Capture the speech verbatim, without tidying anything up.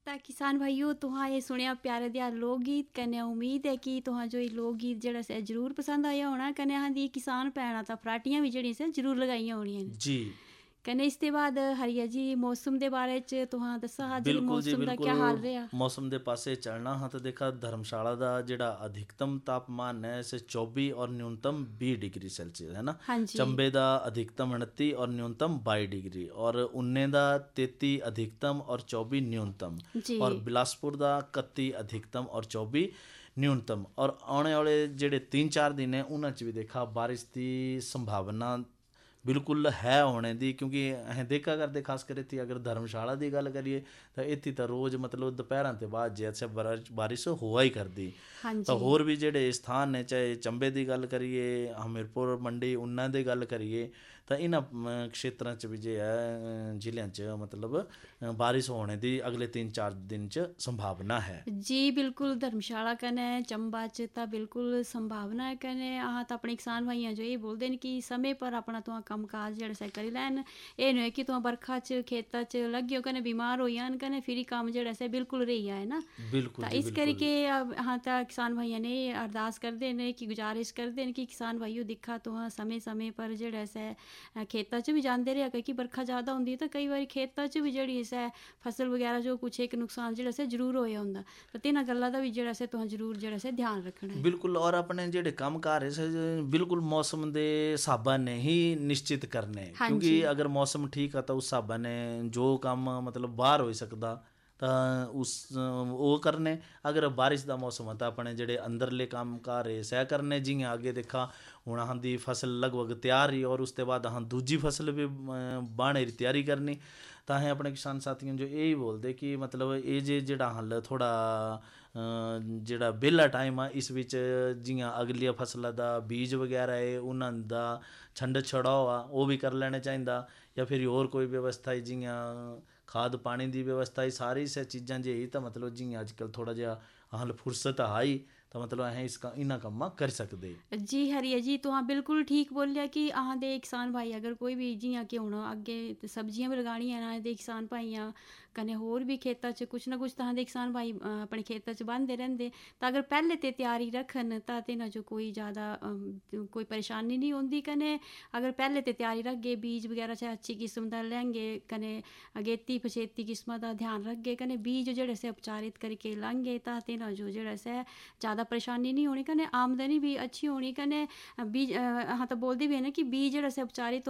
ਤਾਂ ਕਿਸਾਨ ਭਾਈਓ ਤੁਹਾਂ ਇਹ ਸੁਣਿਆ ਪਿਆਰੇ ਦਿਆ ਲੋਕ ਗੀਤ ਕਨੇ ਉਮੀਦ ਹੈ ਕਿ ਤੁਹਾਂ ਜੋ ਇਹ ਲੋਕ ਗੀਤ ਜਿਹੜਾ ਸੇ ਜ਼ਰੂਰ ਪਸੰਦ ਆਇਆ ਹੋਣਾ ਕਨੇ ਹਾਂ ਦੀ ਕਿਸਾਨ ਭੈਣਾਂ ਤਾਂ ਫਰਾਟੀਆਂ ਵੀ ਜਿਹੜੀਆਂ ਸੇ ਜ਼ਰੂਰ ਲਗਾਈਆਂ ਹੋਣੀਆਂ ਨੇ जी ਕਨੇ ਇਸ ਤੋਂ ਬਾਅਦ ਹਰੀਆ ਜੀ ਮੌਸਮ ਦੇ ਬਾਰੇ ਚ ਤੁਹਾਂ ਦੱਸਾ ਹਾਂ ਜੀ ਬਿਲਕੁਲ ਜੀ ਮੌਸਮ ਦਾ ਕੀ ਬਿਲਕੁਲ ਹਾਲ ਰਿਹਾ। ਮੌਸਮ ਦੇ ਪਾਸੇ ਚੱਲਣਾ ਹਾਂ ਤਾਂ ਦੇਖਾ ਧਰਮਸ਼ਾਲਾ ਦਾ ਜਿਹੜਾ ਅਧਿਕਤਮ ਤਾਪਮਾਨ ਹੈ ਸੇ चौबीस और न्यूनतम बीस डिग्री सेल्सियस है ना। ਹਾਂਜੀ चंबे ਦਾ अधिकतम उनतीस और न्यूनतम बाईस डिग्री और उन्ने ਦਾ तैंतीस अधिकतम और चौबीस न्यूनतम ਜੀ और बिलासपुर ਦਾ इकतीस अधिकतम और चौबीस न्यूनतम और आने वाले ਜਿਹੜੇ तीन चार दिन है ਉਹਨਾਂ 'ਚ ਵੀ ਦੇਖਾ ਬਾਰਿਸ਼ ਦੀ ਸੰਭਾਵਨਾ ਬਿਲਕੁਲ ਹੈ ਹੋਣੇ ਦੀ ਕਿਉਂਕਿ ਅਸੀਂ ਦੇਖਾ ਕਰਦੇ ਖਾਸ ਕਰ ਇੱਥੇ ਅਗਰ ਧਰਮਸ਼ਾਲਾ ਦੀ ਗੱਲ ਕਰੀਏ ਤਾਂ ਇੱਥੇ ਤਾਂ ਰੋਜ਼ ਮਤਲਬ ਦੁਪਹਿਰਾਂ ਤੋਂ ਬਾਅਦ ਜੇ ਅੱਛਾ ਬਾਰਿਸ਼ ਹੋਆ ਹੀ ਕਰਦੀ। ਹਾਂਜੀ ਤਾਂ ਹੋਰ ਵੀ ਜਿਹੜੇ ਸਥਾਨ ਨੇ ਚਾਹੇ ਚੰਬੇ ਦੀ ਗੱਲ ਕਰੀਏ ਹਮੀਰਪੁਰ ਮੰਡੀ ਉਹਨਾਂ ਦੀ ਗੱਲ ਕਰੀਏ ਤਾਂ ਇਹਨਾਂ ਖੇਤਰਾਂ 'ਚ ਵੀ ਜੇ ਹੈ ਜ਼ਿਲ੍ਹਿਆਂ 'ਚ ਮਤਲਬ ਬਾਰਿਸ਼ ਹੋਣੇ ਦੀ ਅਗਲੇ ਤਿੰਨ ਚਾਰ ਦਿਨ 'ਚ ਸੰਭਾਵਨਾ ਹੈ। ਜੀ ਬਿਲਕੁਲ ਧਰਮਸ਼ਾਲਾ ਕਨੇ ਚੰਬਾ ਚ ਤਾਂ ਬਿਲਕੁਲ ਸੰਭਾਵਨਾ ਹੈ ਕਨੇ ਆਹ ਤਾਂ ਆਪਣੇ ਕਿਸਾਨ ਭਾਈਆਂ ਜੋ ਇਹ ਬੋਲਦੇ ਨੇ ਕਿ ਸਮੇਂ ਪਰ ਆਪਣਾ ਤੁਹਾਂ ਕੰਮ ਕਾਜ ਜਿਹੜਾ ਸੇ ਕਰੀ ਲੈਣ ਇਹ ਨਹੀਂ ਕਿ ਤੁਹਾਂ ਬਰਖਾ ਚ ਖੇਤਾਂ ਚ ਲੱਗਿਓ ਕਨੇ ਬਿਮਾਰ ਹੋ ਜਾਣ ਕਨੇ ਫਿਰ ਹੀ ਕੰਮ ਜਿਹੜਾ ਸੇ ਬਿਲਕੁਲ ਰਹੀ ਹੈ ਨਾ। ਬਿਲਕੁਲ ਤਾਂ ਇਸ ਕਰਕੇ ਹਾਂ ਤਾਂ ਕਿਸਾਨ ਭਾਈਆਂ ਨੇ ਅਰਦਾਸ ਕਰਦੇ ਨੇ ਕਿ ਗੁਜ਼ਾਰਿਸ਼ ਕਰਦੇ ਨੇ ਕਿ ਕਿਸਾਨ ਭਾਈਓ ਦਿਖਾ ਤੁਹਾਂ ਸਮੇਂ ਸਮੇਂ ਪਰ ਜਿਹੜਾ ਸੇ ਖੇਤਾਂ 'ਚ ਵੀ ਜਾਂਦੇ ਰਿਹਾ ਕਿ ਬਰਖਾ ਜ਼ਿਆਦਾ ਹੁੰਦੀ ਤਾਂ ਕਈ ਵਾਰੀ ਖੇਤਾਂ 'ਚ ਵੀ ਜਿਹੜੀ ਸੈ ਫਸਲ ਵਗੈਰਾ ਜੋ ਕੁਛ ਇੱਕ ਨੁਕਸਾਨ ਜਿਹੜਾ ਸੇ ਜ਼ਰੂਰ ਹੋਇਆ ਹੁੰਦਾ ਤਾਂ ਤਿੰਨਾਂ ਗੱਲਾਂ ਦਾ ਵੀ ਜਿਹੜਾ ਸੇ ਤੁਹਾਂ ਜ਼ਰੂਰ ਜਿਹੜਾ ਸੇ ਧਿਆਨ ਰੱਖਣਾ ਹੈ। ਬਿਲਕੁਲ ਔਰ ਆਪਣੇ ਜਿਹੜੇ ਕੰਮ ਕਾਰ ਹੈ ਬਿਲਕੁਲ ਮੌਸਮ ਦੇ ਹਿਸਾਬਾਂ ਨੇ ਹੀ ਨਿਸ਼ਚਿਤ ਕਰਨੇ ਕਿਉਂਕਿ ਅਗਰ ਮੌਸਮ ਠੀਕ ਆ ਤਾਂ ਉਸ ਹਿਸਾਬਾਂ ਨੇ ਜੋ ਕੰਮ ਮਤਲਬ ਬਾਹਰ ਹੋ ਸਕਦਾ ਤਾਂ ਉਸ ਉਹ ਕਰਨੇ ਅਗਰ ਬਾਰਿਸ਼ ਦਾ ਮੌਸਮ ਹੈ ਤਾਂ ਆਪਣੇ ਜਿਹੜੇ ਅੰਦਰਲੇ ਕੰਮ ਕਾਰ ਹੈ ਸਹਿ ਕਰਨੇ ਜਿਵੇਂ ਅੱਗੇ ਦੇਖਾ ਹੁਣ ਹਾਂ ਦੀ ਫਸਲ ਲਗਭਗ ਤਿਆਰ ਹੀ ਔਰ ਉਸ ਤੋਂ ਬਾਅਦ ਹਾਂ ਦੂਜੀ ਫਸਲ ਵੀ ਬਾਣੇ ਦੀ ਤਿਆਰੀ ਕਰਨੀ ਤਾਂ ਹੈ ਆਪਣੇ ਕਿਸਾਨ ਸਾਥੀਆਂ ਜੋ ਇਹ ਹੀ ਬੋਲਦੇ ਕਿ ਮਤਲਬ ਇਹ ਜੇ ਜਿਹੜਾ ਹੱਲ ਥੋੜ੍ਹਾ ਜਿਹੜਾ ਵਿਹਲਾ ਟਾਈਮ ਆ ਇਸ ਵਿੱਚ ਜਿਹੀਆਂ ਅਗਲੀਆਂ ਫਸਲਾਂ ਦਾ ਬੀਜ ਵਗੈਰਾ ਹੈ ਉਹਨਾਂ ਦਾ ਛੰਡ ਛੜਾਓ ਆ ਉਹ ਵੀ ਕਰ ਲੈਣਾ ਚਾਹੀਦਾ ਜਾਂ ਫਿਰ ਹੋਰ ਕੋਈ ਵਿਵਸਥਾ ਹੈ ਜਿਹੀਆਂ ਖਾਦ ਪਾਣੀ ਦੀ ਵਿਵਸਥਾ ਇਹ ਸਾਰੀ ਸ ਚੀਜ਼ਾਂ ਜੇ ਹੀ ਤਾਂ ਮਤਲਬ ਜਿਹੀਆਂ ਅੱਜ ਕੱਲ੍ਹ ਥੋੜ੍ਹਾ ਜਿਹਾ ਹਲ ਫੁਰਸਤ ਆਈ ਤਾਂ ਮਤਲਬ ਅਸੀਂ ਇਸ ਇਹਨਾਂ ਕੰਮਾਂ ਕਰ ਸਕਦੇ। जी हरिया जी तुहां बिल्कुल ठीक बोलिया कि अहां दे किसान भाई अगर कोई भी जियां कि हुण अग्गे सब्जियां भी लगाणियां न अहां दे किसान भाइयां कन्नै होर भी खेतां च कुछ ना कुछ अहां दे किसान भाई अपने खेतां च बांधदे रहिंदे तां अगर पैह्ले ते त्यारी रखन तां तिन्हां जो कोई ज़्यादा कोई परेशानी नहीं होंदी कन्नै अगर पैह्ले ते त्यारी रखगे बीज बगैरा च अच्छी किस्म दा लैंगे कन्नै अगेती पछेती किस्मां दा ध्यान रखगे कन्नै बीज जेह्ड़े से उपचारित करके लांगे तां तिन्हां जो जेह्ड़ा से ज़्यादा परेशानी नहीं होनी कन्नै आमदनी भी अच्छी होनी कन्नै बीज हाँ तो बोलते भी है ना कि बीज जेह्ड़ा से उपचारित